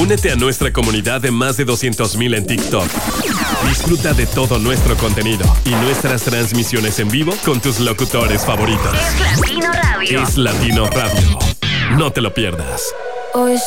Únete a nuestra comunidad de más de 200,000 en TikTok. Disfruta de todo nuestro contenido y nuestras transmisiones en vivo con tus locutores favoritos. Es Latino Radio. Es Latino Radio. No te lo pierdas. Hoy